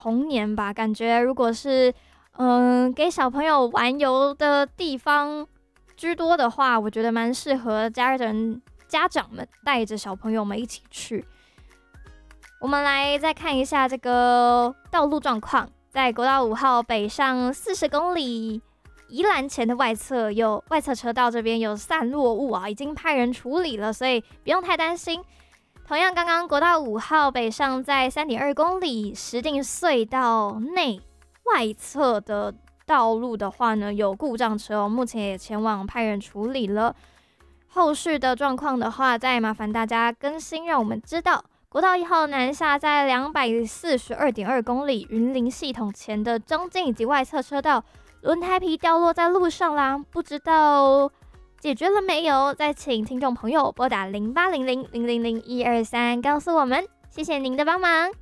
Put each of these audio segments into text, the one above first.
童年吧，感觉如果是给小朋友玩游的地方居多的话，我觉得蛮适合家长们带着小朋友们一起去。我们来再看一下这个道路状况，在国道5号北上40公里，宜兰前的外侧车道这边有散落物啊，已经派人处理了，所以不用太担心。同样，刚刚国道5号北上在3.2公里石碇隧道内外侧的道路的话呢，有故障车哦，目前也前往派人处理了。后续的状况的话，再麻烦大家更新，让我们知道。国道1号南下在242.2公里云林系统前的中间以及外侧车道，轮胎皮掉落在路上啦，不知道解决了没有？再请听众朋友拨打0800000123告诉我们，谢谢您的帮忙。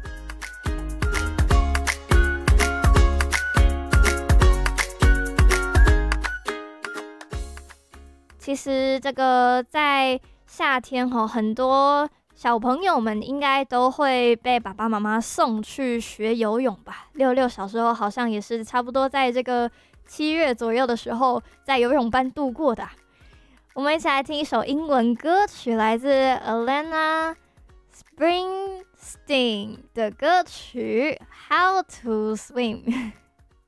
其实这个在夏天很多小朋友们应该都会被爸爸妈妈送去学游泳吧。六六小时候好像也是差不多在这个7月左右的时候在游泳班度过的啊。我们一起来听一首英文歌曲，来自 Alana Springsteen 的歌曲 How to Swim